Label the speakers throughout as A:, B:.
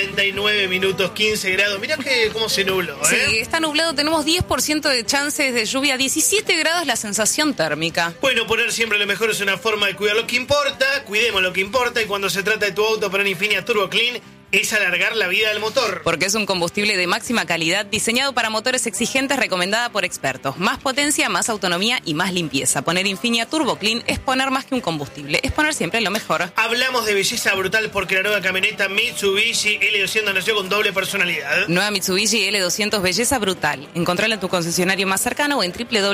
A: 49 minutos, 15 grados. Mirá cómo se nubló, ¿eh?
B: Sí, está nublado, tenemos 10% de chances de lluvia, 17 grados la sensación térmica.
A: Bueno, poner siempre lo mejor es una forma de cuidar lo que importa, cuidemos lo que importa, y cuando se trata de tu auto, poner Infinia Turbo Clean es alargar la vida del motor.
B: Porque es un combustible de máxima calidad, diseñado para motores exigentes, recomendada por expertos. Más potencia, más autonomía y más limpieza. Poner Infinia Turbo Clean es poner más que un combustible, es poner siempre lo mejor.
A: Hablamos de belleza brutal porque la nueva camioneta Mitsubishi L200 nació con doble personalidad.
B: Nueva Mitsubishi L200, belleza brutal. Encontrala en tu concesionario más cercano o en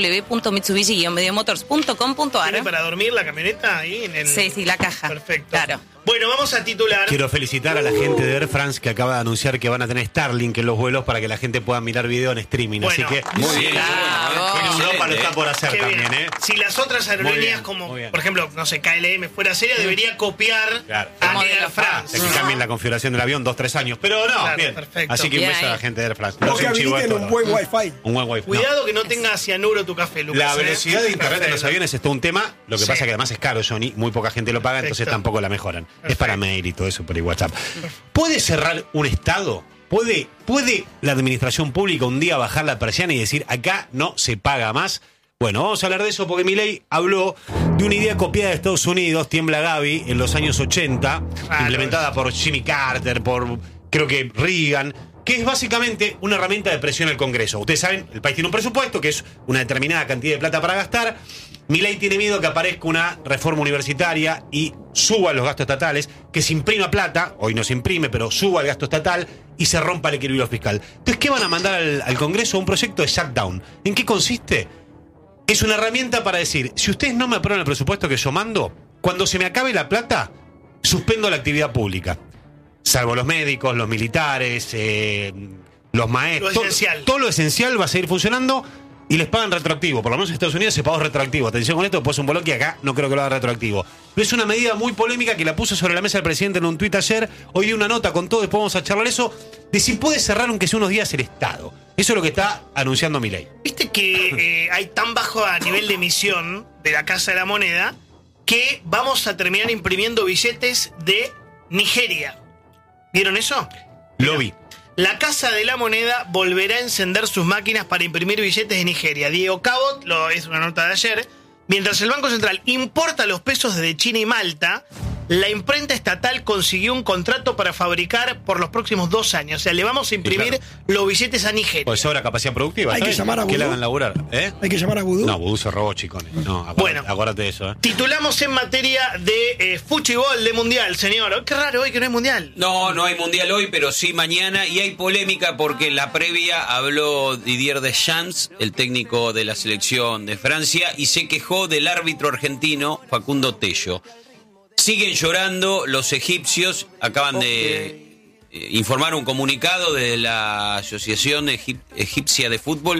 B: www.mitsubishi-mediomotors.com.ar.
A: ¿Tiene para dormir la camioneta ahí en el...?
B: Sí, la caja.
A: Perfecto.
B: Claro.
A: Bueno, vamos a titular.
C: Quiero felicitar a la gente de Air France que acaba de anunciar que van a tener Starlink en los vuelos para que la gente pueda mirar video en streaming.
A: Bueno,
C: así que
D: muy bien.
C: en Europa lo está por hacer
A: Qué
C: también,
A: bien.
C: ¿eh?
A: Si las otras
C: Muy
A: aerolíneas
C: bien,
A: como,
C: muy bien.
A: por ejemplo, no sé, KLM fuera seria, debería copiar
C: Claro.
A: a
B: Modelo
A: Air France.
C: Que cambien la configuración del avión 2-3 años. Pero no,
A: Claro,
C: bien.
A: perfecto.
C: Así que un
B: Bien
C: beso a la
B: ahí.
C: gente de Air France.
E: O que
C: un chivo
E: habiliten
C: esto,
E: un
C: ¿no?
E: buen wifi.
C: Un buen wifi.
A: Cuidado que no tenga cianuro tu café, Lucas.
C: La velocidad de internet en los
A: Perfecto.
C: aviones es todo un tema. Lo que
A: Sí.
C: pasa es que además es caro, Johnny. Muy poca gente lo paga, entonces
A: Perfecto.
C: tampoco la mejoran. Es
A: Perfecto.
C: para mail y todo eso por el WhatsApp. ¿Puede cerrar un Estado? ¿Puede la administración pública un día bajar la persiana y decir acá no se paga más? Bueno, vamos a hablar de eso porque Milei habló de una idea copiada de Estados Unidos, Tiembla Gaby, en los años 80, implementada por Jimmy Carter, por creo que Reagan, que es básicamente una herramienta de presión al Congreso. Ustedes saben, el país tiene un presupuesto que es una determinada cantidad de plata para gastar. Milei tiene miedo que aparezca una reforma universitaria y suba los gastos estatales, que se imprima plata, hoy no se imprime, pero suba el gasto estatal y se rompa el equilibrio fiscal. Entonces, ¿qué van a mandar al Congreso? Un proyecto de shutdown. ¿En qué consiste? Es una herramienta para decir, si ustedes no me aprueban el presupuesto que yo mando, cuando se me acabe la plata, suspendo la actividad pública. Salvo los médicos, los militares, los maestros.
A: Lo esencial.
C: Todo lo esencial va a seguir funcionando y les pagan retroactivo. Por lo menos en Estados Unidos se pagó retroactivo. Atención con esto, después un bolón que acá no creo que lo haga retroactivo. Pero es una medida muy polémica que la puso sobre la mesa el presidente en un tuit ayer. Hoy di una nota con todo, después vamos a charlar eso, de si puede cerrar aunque sea unos días el Estado. Eso es lo que está anunciando Milei.
A: Viste que hay tan bajo a nivel de emisión de la Casa de la Moneda que vamos a terminar imprimiendo billetes de Nigeria. ¿Vieron eso?
C: Lo vi.
A: La Casa de la Moneda volverá a encender sus máquinas para imprimir billetes de Nigeria. Diego Cabot, es una nota de ayer, mientras el Banco Central importa los pesos desde China y Malta, la imprenta estatal consiguió un contrato para fabricar por los próximos 2 años. O sea, le vamos a imprimir
C: claro.
A: los billetes a Nigeria.
C: Pues sobra capacidad productiva.
E: Hay
C: ¿está
E: que
C: bien?
E: llamar a
C: Que
E: Vudú.
C: le hagan laburar. ¿Eh?
E: Hay que llamar a Vudú.
C: No, Vudú se robó, chicones. No,
A: Bueno.
C: acuérdate de eso, ¿eh?
A: Titulamos en materia de fuchibol de mundial, señor. Qué raro hoy que no hay mundial.
D: No hay mundial hoy, pero sí mañana. Y hay polémica porque en la previa habló Didier Deschamps, el técnico de la selección de Francia, y se quejó del árbitro argentino Facundo Tello. Siguen llorando los egipcios, acaban de informar un comunicado de la Asociación Egipcia de Fútbol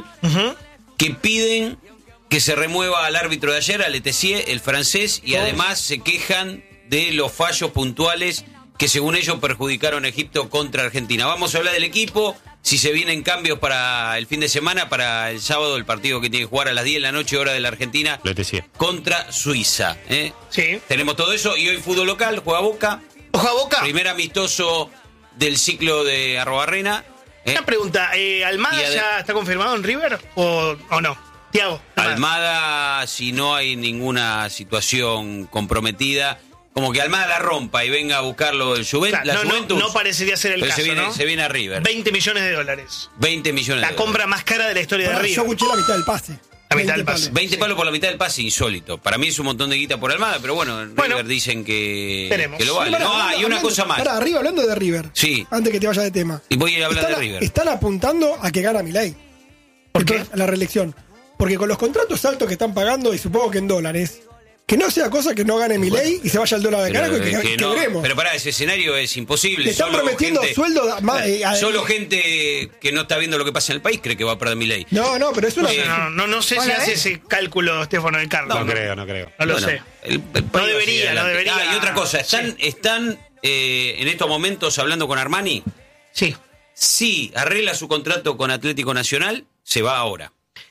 D: que piden que se remueva al árbitro de ayer, a Letessier, el francés, y además se quejan de los fallos puntuales que según ellos perjudicaron a Egipto contra Argentina. Vamos a hablar del equipo, si se vienen cambios para el fin de semana, para el sábado, el partido que tiene que jugar a las 10 de la noche, hora de la Argentina,
C: Letessier.
D: contra Suiza.
A: Sí.
D: Tenemos todo eso y hoy fútbol local, juega Boca,
A: Ojo a Boca.
D: primer amistoso del ciclo de Arrobarrena.
A: Una pregunta, ¿Almada
D: Y
A: ya está confirmado en River o no? Tiago.
D: Almada, si no hay ninguna situación comprometida, como que Almada la rompa y venga a buscarlo el
A: Claro,
D: la Juventus.
A: no parecería ser el
D: pero
A: caso, ¿no?
D: se viene a River.
A: 20 millones de dólares.
D: 20 millones
A: La
D: de dólares.
A: compra más cara de la historia de
E: Pará,
A: River.
E: yo escuché la mitad del pase.
A: La mitad
E: 20
A: del pase.
E: palos.
D: 20 palos por la mitad del pase, insólito. Para mí es un montón de guita por Almada, pero bueno, en
A: Bueno,
D: River dicen que
A: veremos.
D: lo vale.
E: Pará,
D: No,
E: hablando-
D: y una
E: hablando-
D: cosa más.
E: Pará, arriba, hablando de River.
D: Sí.
E: Antes que te vayas de tema.
D: Y voy a hablar de River.
E: Están apuntando a que gana Milei.
A: ¿Por qué?
E: A la reelección. Porque con los contratos altos que están pagando, y supongo que en dólares, que no sea cosa que no gane Milei y se vaya el dólar de carajo y que
D: no,
E: quebremos.
D: pero pará, ese escenario es imposible.
E: Le están prometiendo sueldo
D: Solo gente que no está viendo lo que pasa en el país cree que va a perder Milei.
E: No, pero es una.
A: No sé si
E: Hola,
A: hace
E: ¿eh?
A: ese cálculo Estefano del Carlos.
C: No creo.
A: No lo
D: Bueno,
A: sé.
D: el país
A: No
D: va a
A: debería,
D: seguir
A: no
D: adelante.
A: debería.
D: Y otra cosa, ¿están en estos momentos hablando con Armani?
A: Sí.
D: Si arregla su contrato con Atlético Nacional, se va ahora.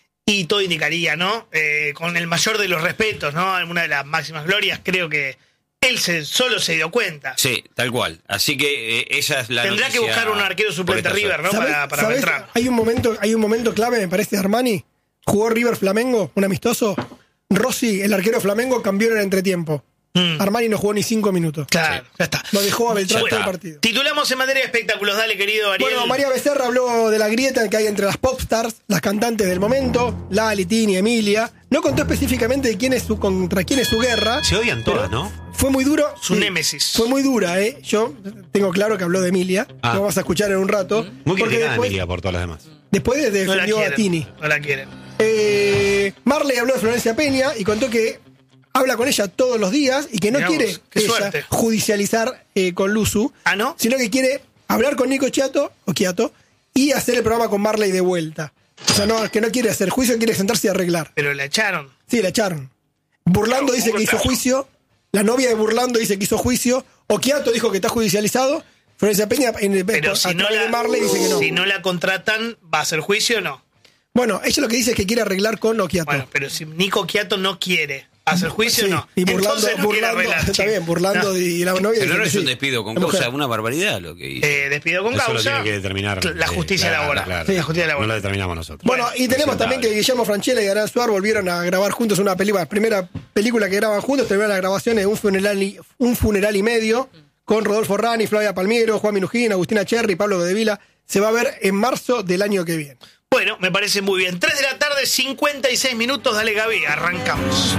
A: Y todo indicaría, ¿no? Con el mayor de los respetos, ¿no? Una de las máximas glorias, creo que solo se dio cuenta.
D: Sí, tal cual. Así que esa es la
A: Tendrá que
D: noticia
A: buscar un arquero suplente
D: por esta
A: River, ¿no?
E: ¿Sabés-
A: Para
E: sabés?
A: Beltrán.
E: Hay un momento clave, me parece, de Armani. Jugó River Flamengo, un amistoso. Rossi, el arquero Flamengo, cambió en el entretiempo. Armani no jugó ni 5 minutos.
A: Claro, ya está.
E: Lo dejó a Beltrán
A: Bueno,
E: todo el partido.
A: Titulamos en materia de espectáculos. Dale, querido Ariel.
E: Bueno, María Becerra habló de la grieta que hay entre las popstars, las cantantes del momento, Lali, Tini, Emilia. No contó específicamente de contra quién es su guerra.
C: Se odian todas, ¿no?
E: Fue muy duro.
A: Su némesis.
E: Fue muy dura, ¿eh? Yo tengo claro que habló de Emilia.
C: Ah.
E: Lo vamos a escuchar en un rato.
C: Muy
E: porque
C: criticada
E: después,
C: Emilia por todas las demás.
E: después
A: no la
E: defendió a
A: quieren.
E: Tini.
A: No la quieren.
E: Marley habló de Florencia Peña y contó que habla con ella todos los días y que no
A: Mirá
E: quiere
A: vos, qué
E: ella
A: suerte.
E: judicializar con Luzu,
A: ¿Ah, no?
E: sino que quiere hablar con Nico Quiato y hacer el programa con Marley de vuelta. O sea, no, que no quiere hacer juicio, quiere sentarse y arreglar.
A: Pero la echaron.
E: Sí, la echaron. Burlando dice que hizo juicio, la novia de Burlando dice que hizo juicio, Oquiato dijo que está judicializado, Florencia Peña
A: Pero
E: a
A: si no,
E: través de Marley dice que no.
A: si no la contratan, ¿va a hacer juicio o no?
E: Bueno, ella lo que dice es que quiere arreglar con Oquiato.
A: Bueno, pero si Nico Quiato no quiere hacer juicio,
E: Sí,
A: no.
E: y Burlando,
A: Entonces no quiere arreglar,
E: está
A: chico.
E: bien, Burlando
A: No.
E: y la novia
D: Pero
E: dicen
D: no
E: que
D: es un
E: sí.
D: despido con
E: La mujer.
D: causa, una barbaridad lo que hizo.
A: Despido con
C: Eso lo
A: causa.
C: tiene que determinar.
A: La justicia
C: claro,
A: laboral.
C: claro.
E: Sí.
A: La justicia
C: No
A: laboral.
C: lo determinamos nosotros.
E: Bueno, y tenemos
C: presentable.
E: también que Guillermo Francella y Aran Suar volvieron a grabar juntos una película, la primera película que graban juntos, terminaron las grabaciones de un funeral y medio, con Rodolfo Rani, Flavia Palmiero, Juan Minujín, Agustina Cherry, Pablo de Vila. Se va a ver en marzo del año que viene.
A: Bueno, me parece muy bien. 3 de la tarde, 56 minutos. Dale, Gaby, arrancamos.